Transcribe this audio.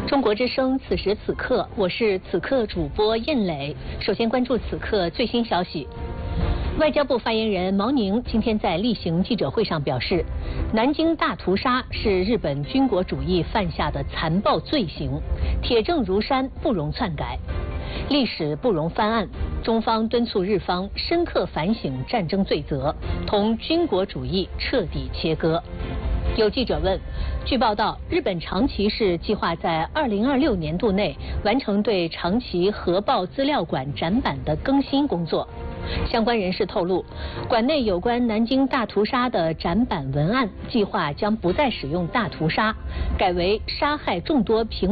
中国之声，此时此刻，我是此刻主播印磊。首先关注此刻最新消息。外交部发言人毛宁今天在例行记者会上表示，南京大屠杀是日本军国主义犯下的残暴罪行，铁证如山，不容篡改，历史不容翻案。中方敦促日方深刻反省战争罪责，同军国主义彻底切割。有记者问，据报道，日本长崎市计划在2026年度内完成对长崎核爆资料馆展板的更新工作。相关人士透露，馆内有关南京大屠杀的展板文案计划将不再使用大屠杀，改为杀害众多平